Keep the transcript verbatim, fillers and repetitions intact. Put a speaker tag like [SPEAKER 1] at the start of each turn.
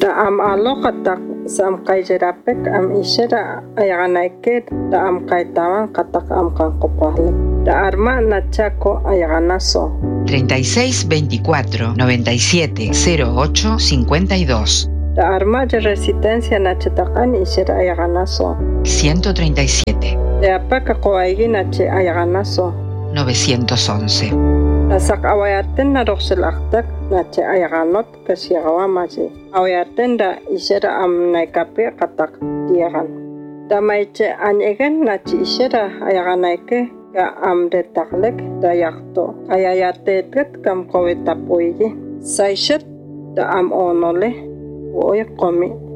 [SPEAKER 1] Da am aloqatak sam qayjerapek am ishera ayaganaike da am qaytawan qatak am kanqopajlek. Da arma nachako ayaganaso.
[SPEAKER 2] treinta y seis veinticuatro noventa y siete cero ocho cincuenta y dos.
[SPEAKER 1] Da arma de resistencia nachatakan ishera ayaganaso.
[SPEAKER 2] ciento treinta y siete.
[SPEAKER 1] Da apaka qoaigi nache ayaganaso.
[SPEAKER 2] novecientos once.
[SPEAKER 1] Da sak awayaten na roxelaktak nache ayaganot kasiagawamaji. Awayaten da ishera am naikape qatak diagan. Da maiche anyegen nache ishera ayaganaike ka am de taklek da yakto ayayatetet kam kowetapoigi saishet da am onole woy qomi